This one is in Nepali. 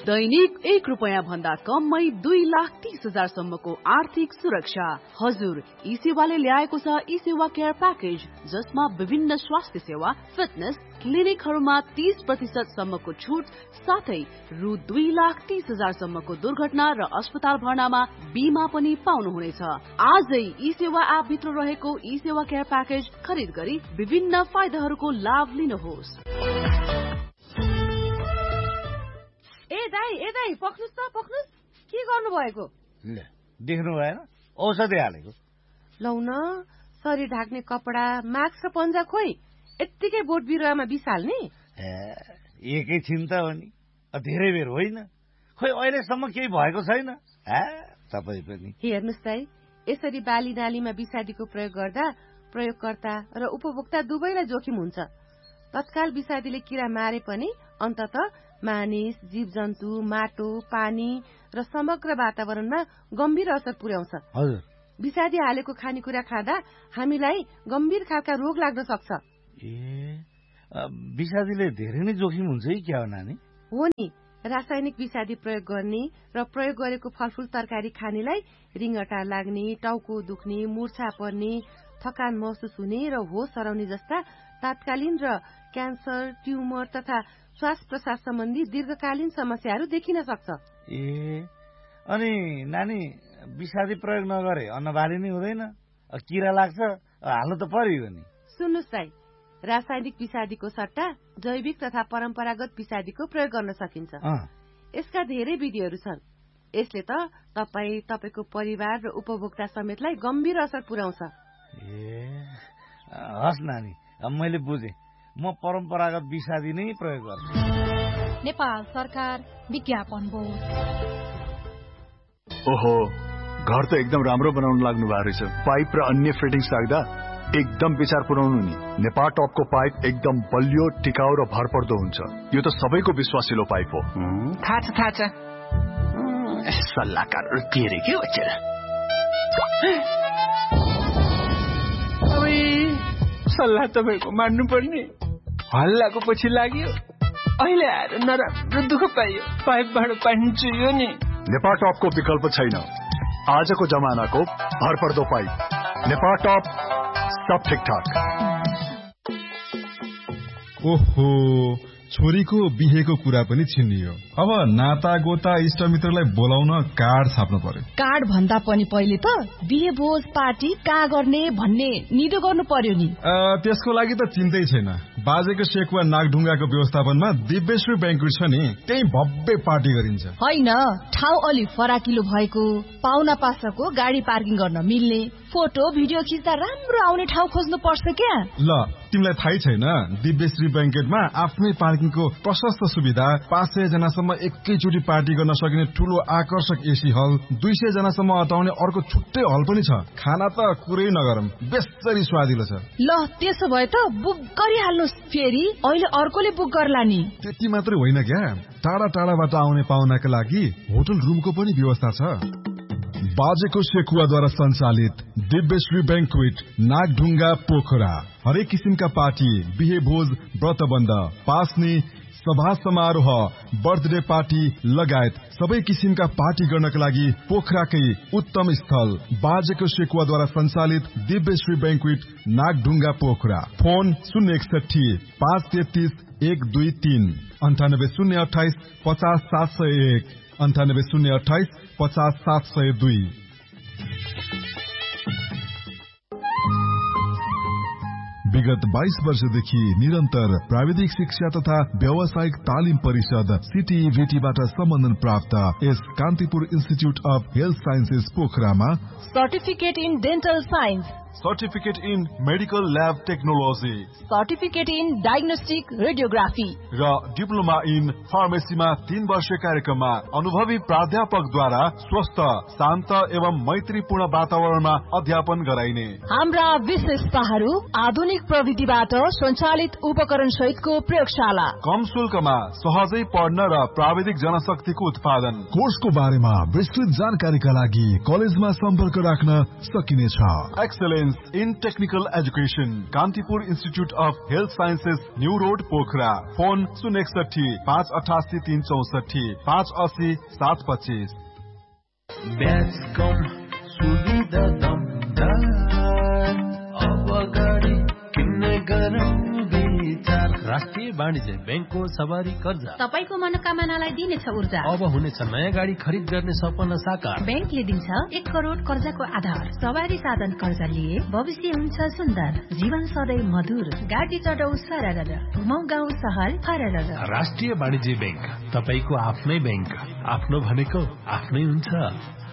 दैनिक 1 रुपैयाँ भन्दा कममै 2,30,000 सम्मको आर्थिक सुरक्षा। हजुर, ई सेवाले ल्याएको छ ई सेवा केयर प्याकेज, जसमा विभिन्न स्वास्थ्य सेवा, फिटनेस, क्लिनिकहरूमा 30% सम्मको छुट साथै रु 2,30,000 सम्मको दुर्घटना र अस्पताल भर्नामा बीमा पनि पाउनुहुनेछ। आजै ई सेवा एप भित्र रहेको ई सेवा केयर प्याकेज खरिद गरी विभिन्न फाइदाहरूको लाभ लिनुहोस्। ए दाइ पक्नुस् के गर्नु भएको? देख्नु भएन? औषधि हालेको। लौ न, शरीर ढाक्ने कपडा, मास्क र पन्जा खोइ यत्तिकै बोट बिरुवामा बिसाल्ने? एकैछिन त हो नि, धेरै बेर होइन। खोइ अहिलेसम्म केही भएको छैन। तपाईँ पनि हेर्नुस् दाइ, यसरी बाली नालीमा विषादीको प्रयोग गर्दा प्रयोगकर्ता र उपभोक्ता दुवैलाई जोखिम हुन्छ। तत्काल विषादीले किरा मारे पनि अन्ततः मानिस, जीव जन्तु, माटो, पानी र समग्र वातावरणमा गम्भीर असर पुर्याउँछ। हजुर, विषादी हालेको खानेकुरा खाँदा हामीलाई गम्भीर खालका रोग लाग्न सक्छ। विषादीले धेरै नै जोखिम हुन्छ है क्या हो नानी? हो नि, रासायनिक विषादी प्रयोग गर्ने र प्रयोग गरेको फलफूल तरकारी खानेलाई रिङ्गटा लाग्ने, टाउको दुख्ने, मूर्छा पर्ने, थकान महसुस हुने र होस हराउने जस्ता तात्कालीन र क्यान्सर, ट्युमर तथा श्वास प्रश्वास सम्बन्धी दीर्घकालीन समस्याहरू देखिन सक्छ। अनि नानी, विषादी प्रयोग नगरे अन्नबाली नै हुँदैन, किरा लाग्छ, हाल्नु त पर्यो नि। सुन्नुस् दाइ, रासायनिक विषादीको सट्टा जैविक तथा परम्परागत विषादीको प्रयोग गर्न सकिन्छ। यसका धेरै विधिहरू छन्। यसले त तपाईको परिवार र उपभोक्ता समेतलाई गम्भीर असर पुर्याउँछ। हस् नानी, मैले बुझेँ। म परम्परागत विषादी नै प्रयोग गर्छु। नेपाल सरकार विज्ञापन बोर्ड। ओहो, घर त एकदम राम्रो बनाउन लाग्नु भएको रहेछ। पाइप र अन्य फिटिङ्स राख्दा एकदम विचार पुर्याउनु नि। नेपाल टपको पाइप एकदम बलियो, टिकाउ र भरपर्दो हुन्छ। यो त सबैको विश्वासिलो पाइप हो। थाहा छ सल्लाहकारहरू के रे के बच्चेर? सल्लाह तपाईँको मान्नु पर्ने। हल्लाको पछि लाग्यो, अहिले आएर नराम्रो दुःख पाइयो। पाइपबाट पानी चुहियो नि। नेपाल टपको विकल्प छैन। आजको जमानाको भरपर्दो पाइप नेपाल टप, सब ठिकठाक। ओहो, छोरीको बिहेको कुरा पनि छिन्नियो। अब नाता गोता इष्टमित्रलाई बोलाउन कार्ड छाप्नु पर्यो। कार्ड भन्दा पनि पहिले त बिहे भोज पार्टी कहाँ गर्ने भन्ने निदो गर्नु पर्यो नि। त्यसको लागि त चिन्तै छैन। बाजेको सेकुवा नागढुङ्गाको व्यवस्थापनमा दिव्यश्री ब्याङ्कुट छ नि, त्यही भव्य पार्टी गरिन्छ। होइन, ठाउँ अलि फराकिलो भएको, पाहुना पासाको गाडी पार्किङ गर्न मिल्ने, फोटो भिडियो खिच्दा राम्रो आउने ठाउँ खोज्नु पर्छ क्या। ल, तिमीलाई थाहै छैन, दिव्यश्री ब्याङ्केटमा आफ्नै पार्किङको प्रशस्त सुविधा, 500 जनासम्म एकैचोटि पार्टी गर्न सकिने ठूलो आकर्षक एसी हल, 200 जनासम्म अटाउने अर्को छुट्टै हल पनि छ। खाना त कुरै नगरौँ, बेसरी स्वादिलो छ। ल, त्यसो भए त बुक गरिहाल्नुहोस्। फेरि अहिले अर्कोले बुक गर्ला नि। त्यति मात्रै होइन क्या, टाढा टाढाबाट आउने पाहुनाका लागि होटल रुमको पनि व्यवस्था छ। बाजेको सेकुवाद्वारा सञ्चालित दिव्यश्री ब्याङ्क्वेट नागढुङ्गा पोखरा हरेक किसिमका पार्टी, बिहे भोज, व्रतबन्ध, पास्नी, सभा समारोह, बर्थडे पार्टी लगायत सबै किसिमका पार्टी गर्नका लागि पोखराकै उत्तम स्थल बाजेको सेकुवाद्वारा सञ्चालित दिव्यश्री ब्याङ्क्वेट नागढुङ्गा पोखरा। फोन 061 533 123 98028 50 701 98028 50 702। विगत 22 वर्षदेखि निरन्तर प्राविधिक शिक्षा तथा व्यावसायिक तालिम परिषद CTVTबाट सम्बन्धन प्राप्त यस Kantipur institute of health sciences पोखरामा certificate in dental science, certificate in medical lab technology, certificate in diagnostic radiography र डिप्लोमा इन फार्मेसीमा 3 वर्षीय कार्यक्रममा अनुभवी प्राध्यापकद्वारा स्वस्थ, शान्त एवं मैत्रीपूर्ण वातावरणमा अध्यापन गराइने। हाम्रा विशेषताहरू आधुनिक प्रविधिबाट सञ्चालित उपकरण सहितको प्रयोगशाला, कम शुल्कमा सहजै पढ्न र प्राविधिक जनशक्तिको उत्पादन। कोर्सको बारेमा विस्तृत जानकारीका लागि कलेजमा सम्पर्क राख्न सकिनेछ। Excellence excellence in technical education Kantipur institute of health sciences new road Pokhara phone 061 588 364 580 725 ब्याज कम सुविधा दमदार अब गाडी किन्ने गरौँ विचार राष्ट्रिय वाणिज्य बैंकको सवारी कर्जा तपाईको मनोकामनालाई दिनेछ ऊर्जा अब हुनेछ नयाँ गाडी खरिद गर्ने सपना साकार बैंकले दिन्छ 1 करोड कर्जाको आधार सवारी साधन कर्जा लिए भविष्य हुन्छ सुन्दर जीवन सधैँ मधुर गाडी चढाउ सरर घुमाउ गाउँ सहर फरर राष्ट्रिय वाणिज्य बैंक तपाईको आफ्नै बैंक आफ्नो भनेको आफ्नै हुन्छ